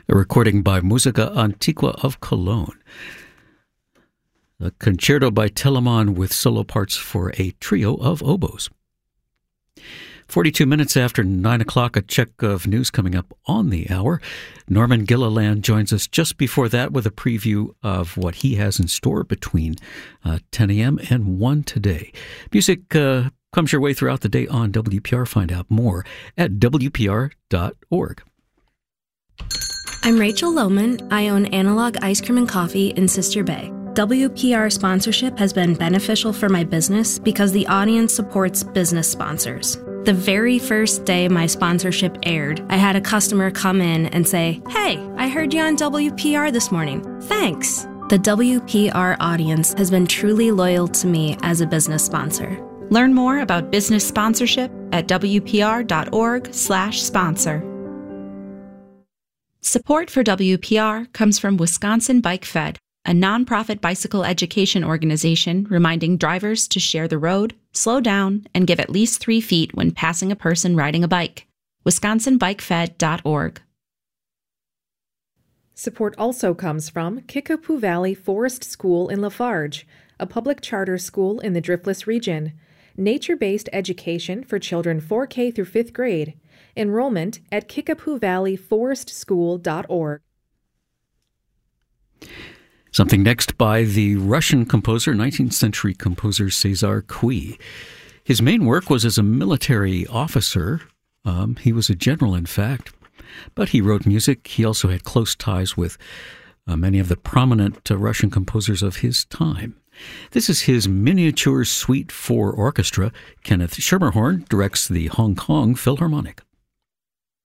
a recording by Musica Antiqua of Cologne. A concerto by Telemann with solo parts for a trio of oboes. 42 minutes after 9 o'clock, a check of news coming up on the hour. Norman Gilliland joins us just before that with a preview of what he has in store between 10 a.m. and 1 today. Music comes your way throughout the day on WPR. Find out more at WPR.org. I'm Rachel Lohman. I own Analog Ice Cream and Coffee in Sister Bay. WPR sponsorship has been beneficial for my business because the audience supports business sponsors. The very first day my sponsorship aired, I had a customer come in and say, "Hey, I heard you on WPR this morning. Thanks." The WPR audience has been truly loyal to me as a business sponsor. Learn more about business sponsorship at wpr.org/sponsor. Support for WPR comes from Wisconsin Bike Fed, a nonprofit bicycle education organization reminding drivers to share the road, slow down, and give at least 3 feet when passing a person riding a bike. WisconsinBikeFed.org. Support also comes from Kickapoo Valley Forest School in Lafarge, a public charter school in the Driftless region. Nature-based education for children 4K through 5th grade. Enrollment at KickapooValleyForestSchool.org. Something next by the Russian composer, 19th century composer César Cui. His main work was as a military officer. He was a general, in fact, but he wrote music. He also had close ties with many of the prominent Russian composers of his time. This is his miniature suite for orchestra. Kenneth Schermerhorn directs the Hong Kong Philharmonic.